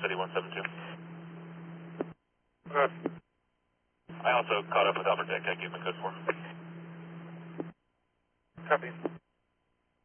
City 172. Good. I also caught up with Albert Deck. I gave him a code 4. Copy.